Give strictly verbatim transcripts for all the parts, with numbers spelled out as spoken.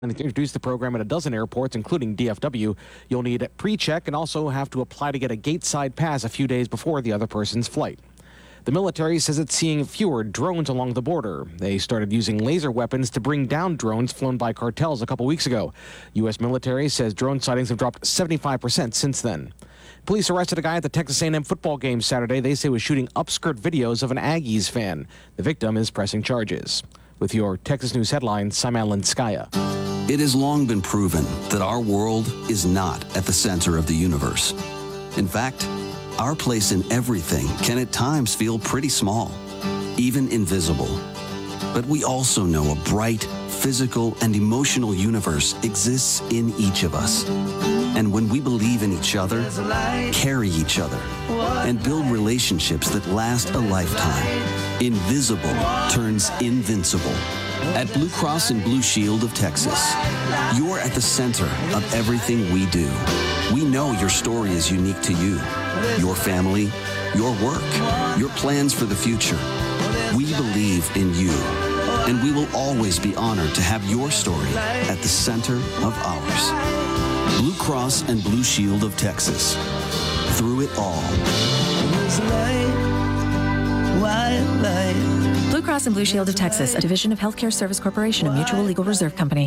And to introduce the program at a dozen airports, including D F W, you'll need a pre-check and also have to apply to get a gate-side pass a few days before the other person's flight. The military says it's seeing fewer drones along the border. They started using laser weapons to bring down drones flown by cartels a couple weeks ago. U S military says drone sightings have dropped seventy-five percent since then. Police arrested a guy at the Texas A and M football game Saturday they say was shooting upskirt videos of an Aggies fan. The victim is pressing charges. With your Texas News headlines, I'm Alan Skaya. It has long been proven that our world is not at the center of the universe. In fact, our place in everything can at times feel pretty small, even invisible. But we also know a bright, physical, and emotional universe exists in each of us. And when we believe in each other, carry each other, and build relationships that last a lifetime, invisible turns invincible. At Blue Cross and Blue Shield of Texas, you're at the center of everything we do. We know your story is unique to you, your family, your work, your plans for the future. We believe in you, and we will always be honored to have your story at the center of ours. Blue Cross and Blue Shield of Texas. Through it all. Blue Cross and Blue Shield of Texas, a division of Healthcare Service Corporation, a mutual legal reserve company.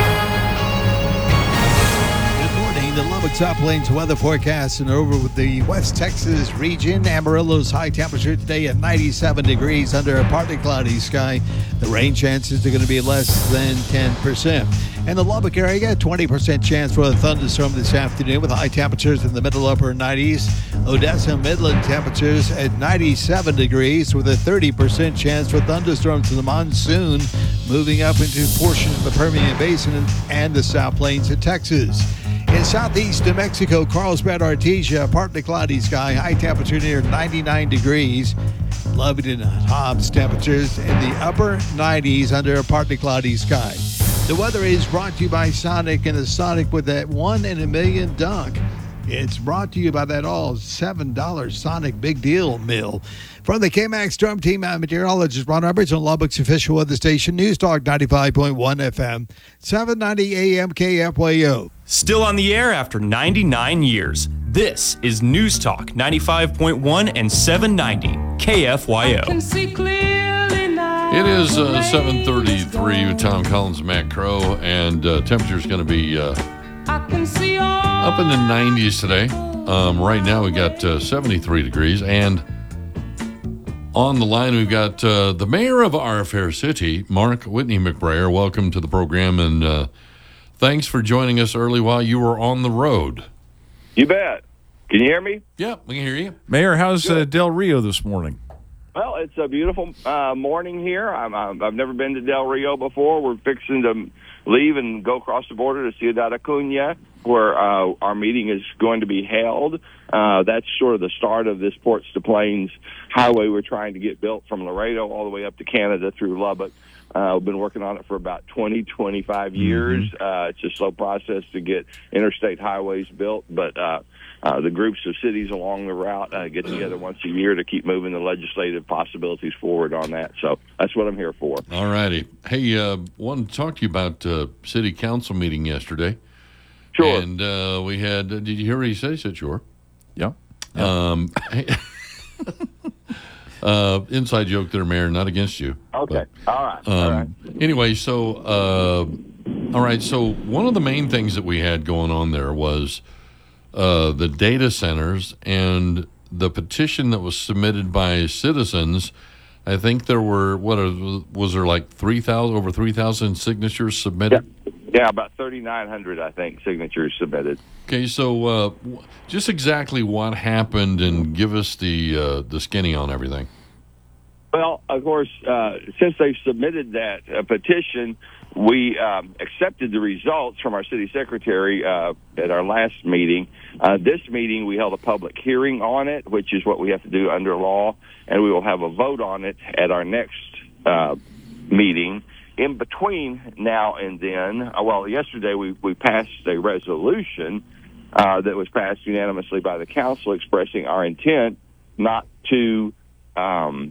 The Lubbock South Plains weather forecast and over with the West Texas region. Amarillo's high temperature today at ninety-seven degrees under a partly cloudy sky. The rain chances are going to be less than ten percent. In the Lubbock area, twenty percent chance for a thunderstorm this afternoon with high temperatures in the middle upper nineties. Odessa Midland temperatures at ninety-seven degrees with a thirty percent chance for thunderstorms in the monsoon moving up into portions of the Permian Basin and the South Plains of Texas. In southeast New Mexico, Carlsbad, Artesia, partly cloudy sky, high temperature near ninety-nine degrees. Lubbock and Hobbs temperatures in the upper nineties under a partly cloudy sky. The weather is brought to you by Sonic and a Sonic with that one in a million dunk. It's brought to you by that all seven dollars Sonic Big Deal Mill. From the K-Max Storm Team, I'm meteorologist Ron Roberts on Lubbock's official weather station, News Talk ninety-five point one F M, seven ninety A M K F Y O. Still on the air after ninety-nine years. This is News Talk ninety-five point one and seven ninety K F Y O. It is uh, seven thirty-three with Tom Collins and Matt Crow, and uh, temperature's going to be uh, up in the nineties today. Um, right now we got uh, seventy-three degrees, and on the line we've got uh, the mayor of our fair city, Mark Whitney McBrayer. Welcome to the program, and uh, thanks for joining us early while you were on the road. You bet. Can you hear me? Yeah, we can hear you. Mayor, how's uh, Del Rio this morning? Well, it's a beautiful uh, morning here. I'm, I'm, I've never been to Del Rio before. We're fixing to leave and go across the border to Ciudad Acuña, where uh, our meeting is going to be held. Uh, that's sort of the start of this Ports to Plains highway we're trying to get built from Laredo all the way up to Canada through Lubbock. Uh, we've been working on it for about twenty, twenty-five years. Mm-hmm. Uh, it's a slow process to get interstate highways built, but uh, uh, the groups of cities along the route uh, get together once a year to keep moving the legislative possibilities forward on that. So that's what I'm here for. All righty. Hey, uh, wanted to talk to you about uh, city council meeting yesterday. Sure. And uh, we had, uh, did you hear what he said? He said, sure. Yeah. yeah. Um, uh, inside joke there, Mayor, not against you. Okay. But, all right. Um, all right. Anyway, so, uh, all right, so one of the main things that we had going on there was uh, the data centers and the petition that was submitted by citizens. I think there were, what was there, like three thousand, over three thousand signatures submitted? Yeah. Yeah, about thirty-nine hundred, I think, signatures submitted. Okay, so uh, just exactly what happened, and give us the uh, the skinny on everything. Well, of course, uh, since they submitted that uh, petition, we um, accepted the results from our city secretary uh, at our last meeting. Uh, this meeting, we held a public hearing on it, which is what we have to do under law, and we will have a vote on it at our next uh, meeting. In between now and then, uh, well, yesterday we, we passed a resolution uh, that was passed unanimously by the council expressing our intent not to um,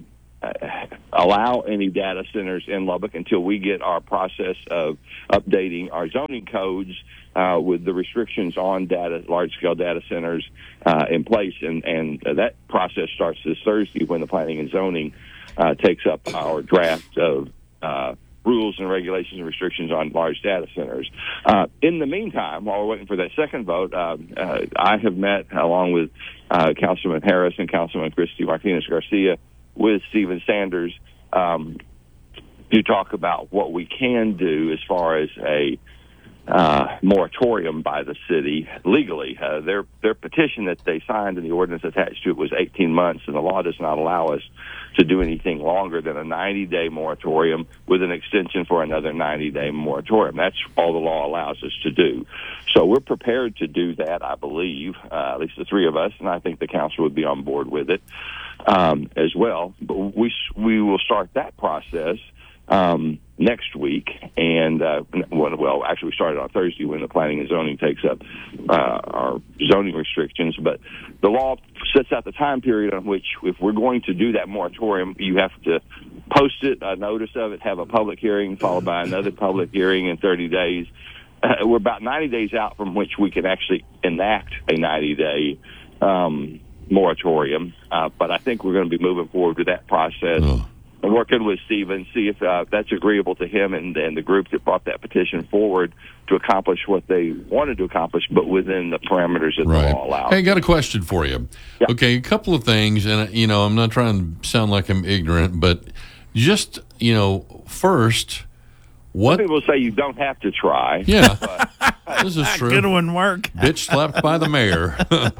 allow any data centers in Lubbock until we get our process of updating our zoning codes uh, with the restrictions on data, large-scale data centers uh, in place. And, and uh, that process starts this Thursday when the Planning and Zoning uh, takes up our draft of uh, rules and regulations and restrictions on large data centers. Uh, in the meantime, while we're waiting for that second vote, uh, uh, I have met, along with uh, Councilman Harris and Councilman Christy Martinez-Garcia, with Stephen Sanders um, to talk about what we can do as far as a uh, moratorium by the city legally. Uh, their their petition that they signed and the ordinance attached to it was eighteen months, and the law does not allow us to do anything longer than a ninety-day moratorium with an extension for another ninety-day moratorium. That's all the law allows us to do. So we're prepared to do that, I believe, uh, at least the three of us, and I think the council would be on board with it um, as well. But we we will start that process um, next week, and uh, well, actually, we started on Thursday when the Planning and Zoning takes up uh, our zoning restrictions. But the law sets out the time period on which, if we're going to do that moratorium, you have to post it, a notice of it, have a public hearing, followed by another public hearing in thirty days. Uh, we're about ninety days out from which we can actually enact a ninety-day um, moratorium. Uh, but I think we're going to be moving forward with that process. Oh. And working with Stephen, see if uh, that's agreeable to him and, and the group that brought that petition forward to accomplish what they wanted to accomplish, but within the parameters that right. the law allows. Hey, I got a question for you. Yeah. Okay, a couple of things, and, you know, I'm not trying to sound like I'm ignorant, but just, you know, first, what... Some people say you don't have to try. Yeah, but, this is true. Good one, Mark. Bitch slapped by the mayor.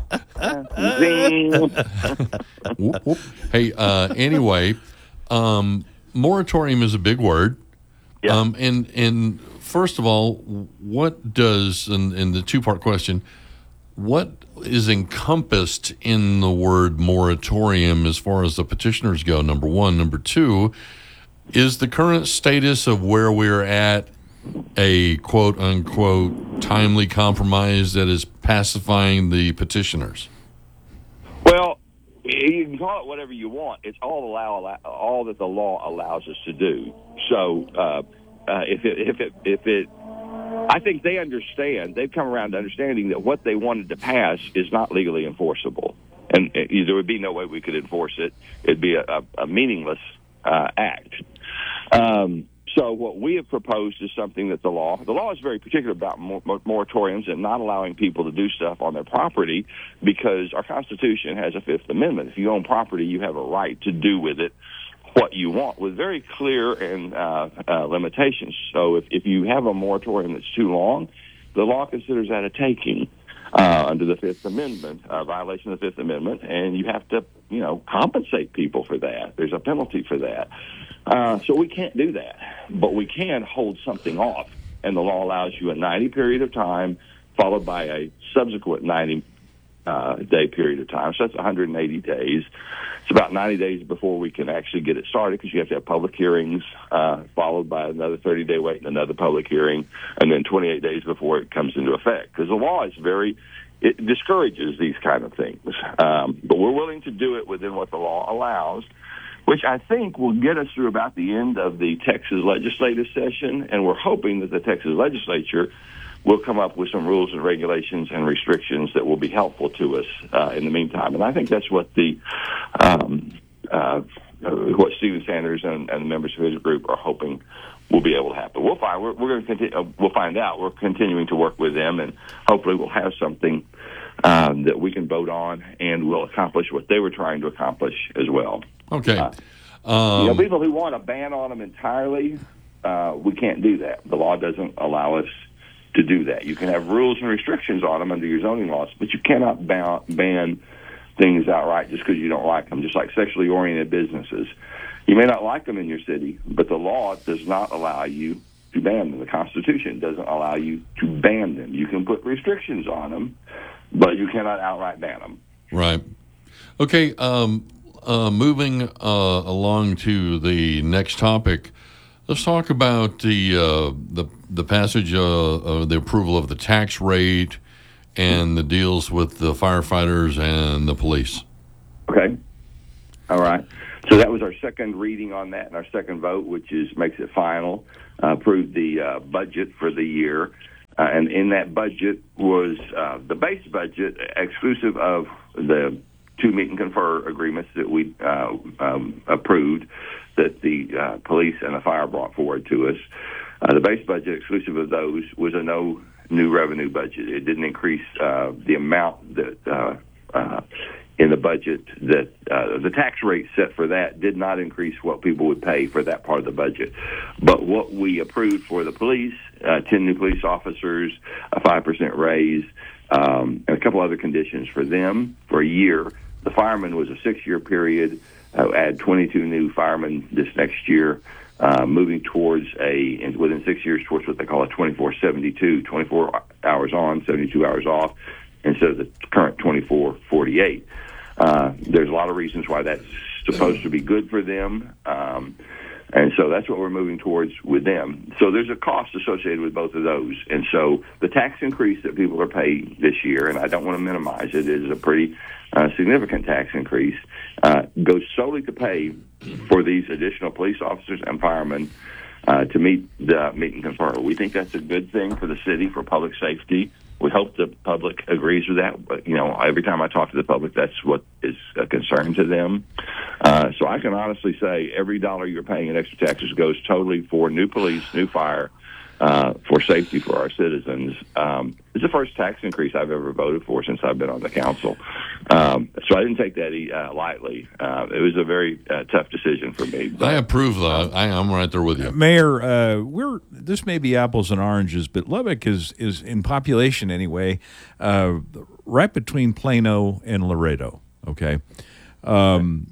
whoop, whoop. Hey, uh, anyway... Um, moratorium is a big word. Yeah. Um, and, and first of all, what does, and, and the two-part question, what is encompassed in the word moratorium as far as the petitioners go, number one? Number two, is the current status of where we're at a quote-unquote timely compromise that is pacifying the petitioners? Well, you can call it whatever you want. It's all allow, allow all that the law allows us to do. So uh, uh, if it if it if it, I think they understand. They've come around to understanding that what they wanted to pass is not legally enforceable, and uh, there would be no way we could enforce it. It'd be a, a, a meaningless uh, act. Um, So what we have proposed is something that the law, the law is very particular about mor- moratoriums and not allowing people to do stuff on their property, because our Constitution has a Fifth Amendment. If you own property, you have a right to do with it what you want, with very clear and uh, uh, limitations. So if, if you have a moratorium that's too long, the law considers that a taking uh, under the Fifth Amendment, a violation of the Fifth Amendment, and you have to, you know, compensate people for that. There's a penalty for that. Uh, so we can't do that, but we can hold something off, and the law allows you a ninety period of time followed by a subsequent ninety uh, day period of time. So that's one hundred eighty days. It's about ninety days before we can actually get it started, because you have to have public hearings uh, followed by another thirty day wait and another public hearing, and then twenty-eight days before it comes into effect, because the law is very, it discourages these kind of things. Um, but we're willing to do it within what the law allows, which I think will get us through about the end of the Texas legislative session, and we're hoping that the Texas legislature will come up with some rules and regulations and restrictions that will be helpful to us uh, in the meantime. And I think that's what the um, uh, what Stephen Sanders and, and the members of his group are hoping will be able to happen. We'll find we're, we're going to continue. Uh, we'll find out. We're continuing to work with them, and hopefully we'll have something um, that we can vote on, and will accomplish what they were trying to accomplish as well. Okay. Uh, um, you know, people who want a ban on them entirely, uh, we can't do that. The law doesn't allow us to do that. You can have rules and restrictions on them under your zoning laws, but you cannot ban, ban things outright just because you don't like them, just like sexually oriented businesses. You may not like them in your city, but the law does not allow you to ban them. The Constitution doesn't allow you to ban them. You can put restrictions on them, but you cannot outright ban them. Right. Okay, um, uh, moving uh, along to the next topic, let's talk about the uh, the, the passage uh, of the approval of the tax rate and the deals with the firefighters and the police. Okay. All right. So that was our second reading on that and our second vote, which is makes it final. Uh, approved the uh, budget for the year. Uh, and in that budget was uh, the base budget, exclusive of the two meet and confer agreements that we uh, um, approved, that the uh, police and the fire brought forward to us. Uh, the base budget, exclusive of those, was a no new revenue budget. It didn't increase uh, the amount that uh, uh, in the budget that uh, the tax rate set for that did not increase what people would pay for that part of the budget. But what we approved for the police, uh, ten new police officers, a five percent raise, um, and a couple other conditions for them for a year. The firemen was a six-year period. Uh, add twenty-two new firemen this next year, uh, moving towards a, and within six years, towards what they call a twenty-four seventy-two, twenty-four hours on, seventy-two hours off, instead of the current twenty-four forty-eight. Uh, there's a lot of reasons why that's supposed to be good for them, um, and so that's what we're moving towards with them. So there's a cost associated with both of those, and so the tax increase that people are paying this year, and I don't want to minimize it, is a pretty uh, significant tax increase, uh, goes solely to pay for these additional police officers and firemen uh, to meet the meet and confer. We think that's a good thing for the city, for public safety. We hope the public agrees with that. But, you know, every time I talk to the public, that's what is a concern to them. Uh, so I can honestly say every dollar you're paying in extra taxes goes totally for new police, new fire, uh, for safety for our citizens. Um, it's the first tax increase I've ever voted for since I've been on the council. Um, so I didn't take that uh, lightly. Uh, it was a very uh, tough decision for me. But, I approve that. I, I'm right there with you. Mayor, uh, we're this may be apples and oranges, but Lubbock is, is in population anyway, uh, right between Plano and Laredo, okay? Um,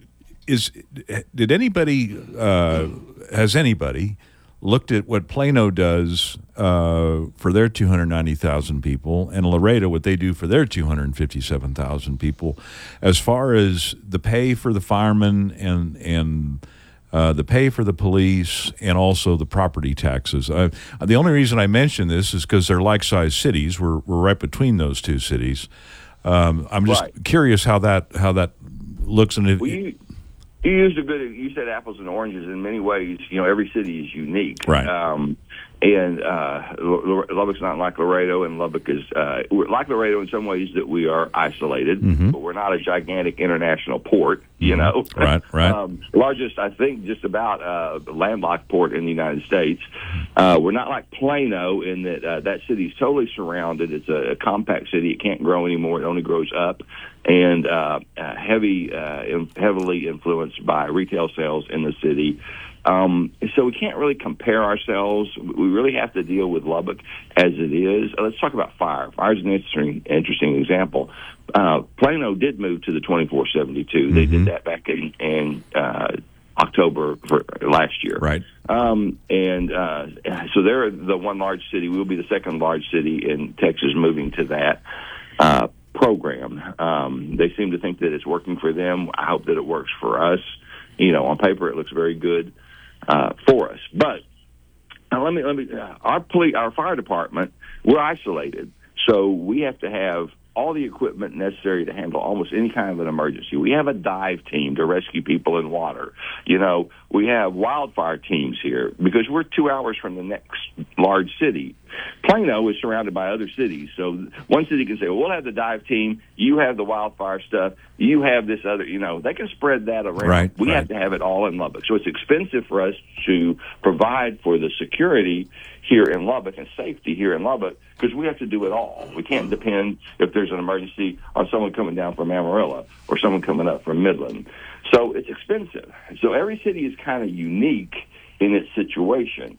is Did anybody, uh, has anybody looked at what Plano does uh, for their two hundred ninety thousand people and Laredo, what they do for their two hundred fifty-seven thousand people, as far as the pay for the firemen and and uh, the pay for the police and also the property taxes? Uh, the only reason I mention this is because they're like-sized cities. We're we're right between those two cities. Um, I'm just right. curious how that how that looks. And it, well, you, you used a good. You said apples and oranges. In many ways, you know, every city is unique. Right. Um, and uh, Lubbock's not like Laredo, and Lubbock is uh, we're like Laredo in some ways that we are isolated, mm-hmm. but we're not a gigantic international port. You know, right, right. um, largest, I think, just about uh, landlocked port in the United States. Uh, we're not like Plano in that uh, that city's totally surrounded. It's a, a compact city. It can't grow anymore. It only grows up, and uh, uh, heavy, uh, heavily influenced by retail sales in the city. Um, so we can't really compare ourselves. We really have to deal with Lubbock as it is. Uh, let's talk about fire. Fire is an interesting, interesting example. Uh, Plano did move to the twenty-four seventy-two. Mm-hmm. They did that back in, in uh, October for last year. Right. Um, and uh, so they're the one large city. We'll be the second large city in Texas moving to that uh, program. Um, they seem to think that it's working for them. I hope that it works for us. You know, on paper it looks very good. Uh, for us, but uh, let me let me. Uh, our police, our fire department, we're isolated, so we have to have all the equipment necessary to handle almost any kind of an emergency. We have a dive team to rescue people in water. You know, we have wildfire teams here because we're two hours from the next large city. Plano is surrounded by other cities, so one city can say, well, we'll have the dive team, you have the wildfire stuff, you have this other, you know, they can spread that around. Right, we right. have to have it all in Lubbock. So it's expensive for us to provide for the security here in Lubbock and safety here in Lubbock because we have to do it all. We can't depend, if there's an emergency, on someone coming down from Amarillo or someone coming up from Midland. So it's expensive. So every city is kind of unique in its situation.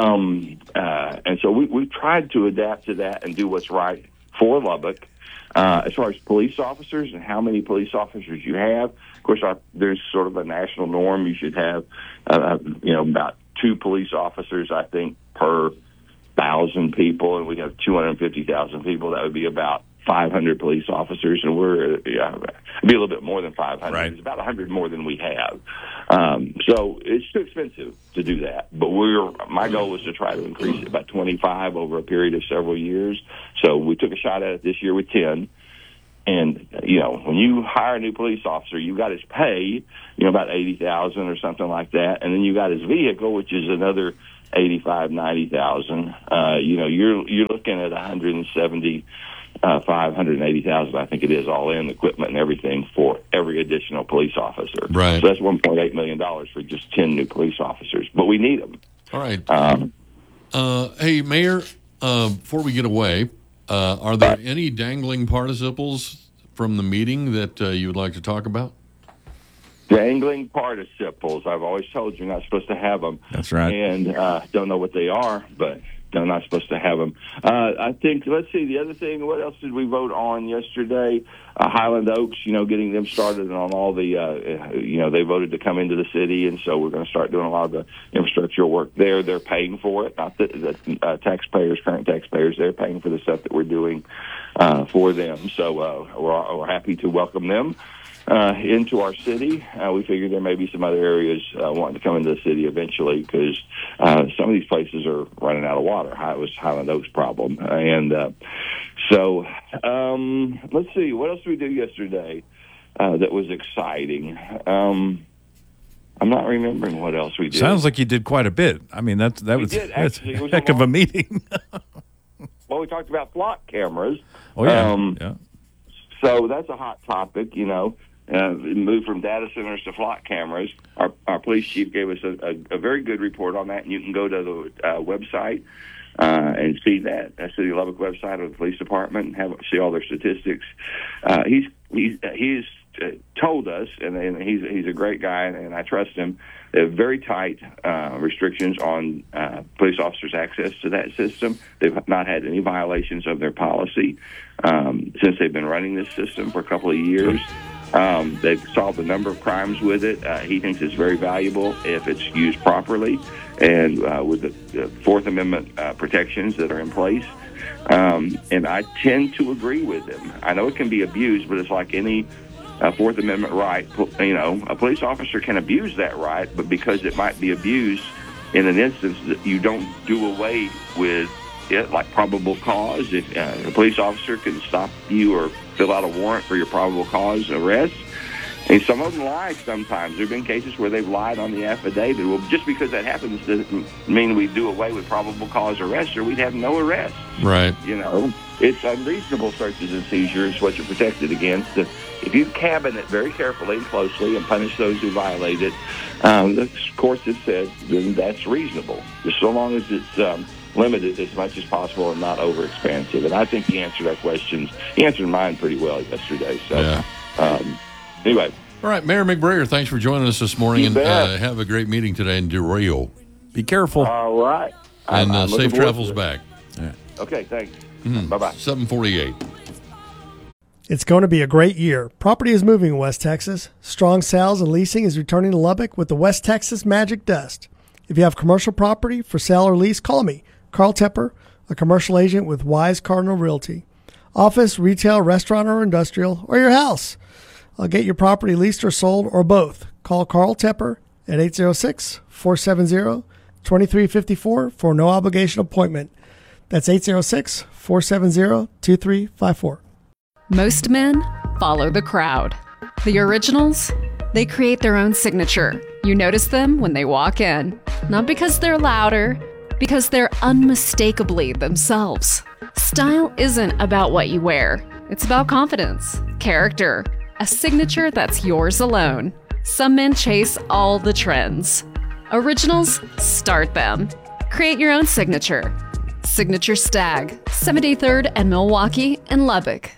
Um, uh, and so we, we've tried to adapt to that and do what's right for Lubbock. Uh, as far as police officers and how many police officers you have, of course, our, there's sort of a national norm. You should have, uh, you know, about two police officers, I think, per thousand people, and we have two hundred fifty thousand people. That would be about five hundred police officers, and we're yeah, it'd be a little bit more than five hundred. Right. It's about one hundred more than we have. Um, so it's too expensive to do that. But we're my goal is to try to increase it by twenty-five over a period of several years. So we took a shot at it this year with ten. And, you know, when you hire a new police officer, you got his pay, you know, about eighty thousand dollars or something like that. And then you got his vehicle, which is another eighty-five, ninety thousand. Uh, you know, you're, you're looking at one hundred seventy, uh, five hundred eighty thousand, I think it is, all in equipment and everything for every additional police officer. Right. So that's one point eight million dollars for just ten new police officers, but we need them. All right. Um, uh, hey, Mayor, uh, before we get away, uh, are there any dangling participles from the meeting that uh, you would like to talk about? Dangling participles. I've always told you you're not supposed to have them. That's right. And uh, don't know what they are, but they're not supposed to have them. Uh, I think, let's see, the other thing, what else did we vote on yesterday? Uh, Highland Oaks, you know, getting them started on all the, uh, you know, they voted to come into the city, and so we're going to start doing a lot of the infrastructural work there. They're paying for it, not the, the uh, taxpayers, current taxpayers. They're paying for the stuff that we're doing uh, for them. So uh, we're, we're happy to welcome them Uh, into our city. Uh, we figured there may be some other areas uh, wanting to come into the city eventually because uh, some of these places are running out of water. It was Highland Oaks' problem. And uh, so um, let's see, what else did we do yesterday uh, that was exciting? Um, I'm not remembering what else we did. Sounds like you did quite a bit. I mean, that's, that We was, did, that's actually. a It was heck a of a long- meeting. Well, we talked about flock cameras. Oh, yeah. Um, yeah. So that's a hot topic, you know. Uh, move from data centers to flock cameras. Our, our police chief gave us a, a, a very good report on that, and you can go to the uh, website uh, and see that. That's the Lubbock website of the police department and have see all their statistics. Uh, he's he's he's uh, told us, and, and he's he's a great guy, and, and I trust him. They have very tight uh, restrictions on uh, police officers' access to that system. They've not had any violations of their policy um, since they've been running this system for a couple of years. Um, they've solved a number of crimes with it. Uh, he thinks it's very valuable if it's used properly and uh, with the, the Fourth Amendment uh, protections that are in place. Um, and I tend to agree with him. I know it can be abused, but it's like any uh, Fourth Amendment right. You know, a police officer can abuse that right, but because it might be abused in an instance that you don't do away with it, like probable cause. If uh, a police officer can stop you or fill out a warrant for your probable cause arrest. And some of them lie sometimes. There have been cases where they've lied on the affidavit. Well, just because that happens doesn't mean we do away with probable cause arrest or we'd have no arrest. Right. You know, it's unreasonable searches and seizures, what you're protected against. If you cabin it very carefully and closely and punish those who violate it, um, the courts have said then that's reasonable, just so long as it's um, limited as much as possible and not overexpansive. And I think he answered our questions. He answered mine pretty well yesterday. So, Yeah. um, anyway. All right, Mayor McBrayer, thanks for joining us this morning, You and bet. uh, have a great meeting today in Del Rio. Be careful. All right. And I'm- uh, I'm looking safe forward travels to it. back. Okay, thanks. Mhm. Bye-bye. seven forty-eight. It's going to be a great year. Property is moving in West Texas. Strong sales and leasing is returning to Lubbock with the West Texas Magic Dust. If you have commercial property for sale or lease, call me, Carl Tepper, a commercial agent with Wise Cardinal Realty. Office, retail, restaurant, or industrial, or your house. I'll get your property leased or sold, or both. Call Carl Tepper at eight zero six, four seven zero, two three five four for no obligation appointment. That's eight zero six, four seven zero, two three five four. Most men follow the crowd. The originals, they create their own signature. You notice them when they walk in. Not because they're louder, because they're unmistakably themselves. Style isn't about what you wear. It's about confidence, character, a signature that's yours alone. Some men chase all the trends. Originals, start them. Create your own signature. Signature Stag, seventy-third and Milwaukee in Lubbock.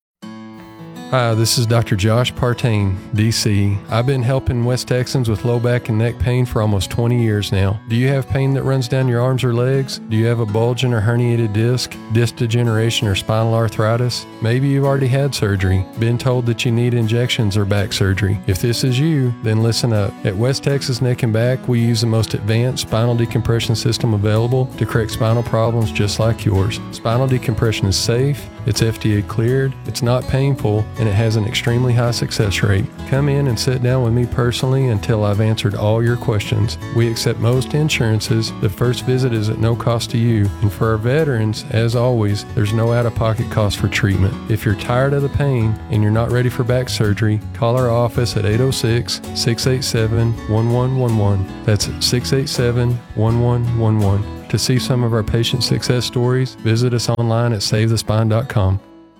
Hi, this is Doctor Josh Partain, D C. I've been helping West Texans with low back and neck pain for almost twenty years now. Do you have pain that runs down your arms or legs? Do you have a bulging or herniated disc, disc degeneration, or spinal arthritis? Maybe you've already had surgery, been told that you need injections or back surgery. If this is you, then listen up. At West Texas Neck and Back, we use the most advanced spinal decompression system available to correct spinal problems just like yours. Spinal decompression is safe, It's F D A cleared, it's not painful, and it has an extremely high success rate. Come in and sit down with me personally until I've answered all your questions. We accept most insurances. The first visit is at no cost to you. And for our veterans, as always, there's no out-of-pocket cost for treatment. If you're tired of the pain and you're not ready for back surgery, call our office at eight oh six, six eight seven, one one one one. That's six eight seven, one one one one. To see some of our patient success stories, visit us online at save the spine dot com.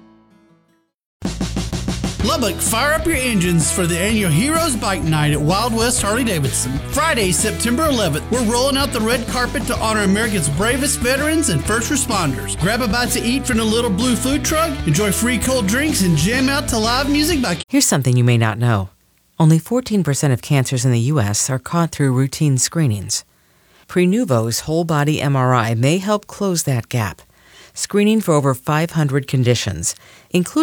Lubbock, fire up your engines for the annual Heroes Bike Night at Wild West Harley-Davidson. Friday, September eleventh, we're rolling out the red carpet to honor America's bravest veterans and first responders. Grab a bite to eat from the little blue food truck, enjoy free cold drinks, and jam out to live music by... Here's something you may not know. Only fourteen percent of cancers in the U S are caught through routine screenings. Prenuvo's whole-body M R I may help close that gap. Screening for over five hundred conditions, including